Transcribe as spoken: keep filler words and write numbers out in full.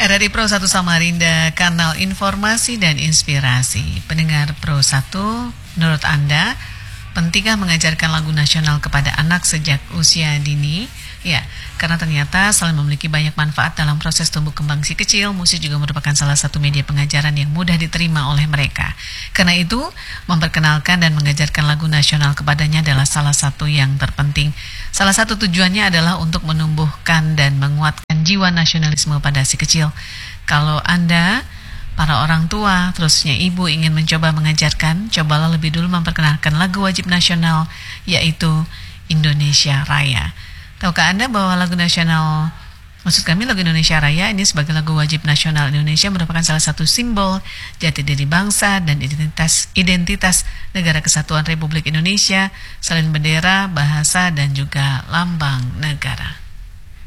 R R I Pro satu Samarinda, kanal informasi dan inspirasi. Pendengar Pro satu, menurut Anda, pentingkah mengajarkan lagu nasional kepada anak sejak usia dini? Ya, karena ternyata selain memiliki banyak manfaat dalam proses tumbuh kembang si kecil, musik juga merupakan salah satu media pengajaran yang mudah diterima oleh mereka. Karena itu, memperkenalkan dan mengajarkan lagu nasional kepadanya adalah salah satu yang terpenting. Salah satu tujuannya adalah untuk menumbuhkan dan menguatkan jiwa nasionalisme pada si kecil. Kalau Anda, para orang tua, terusnya ibu ingin mencoba mengajarkan, cobalah lebih dulu memperkenalkan lagu wajib nasional, yaitu Indonesia Raya. Tahukah Anda bahwa lagu nasional, maksud kami lagu Indonesia Raya ini sebagai lagu wajib nasional Indonesia merupakan salah satu simbol jati diri bangsa dan identitas identitas Negara Kesatuan Republik Indonesia, selain bendera, bahasa, dan juga lambang negara.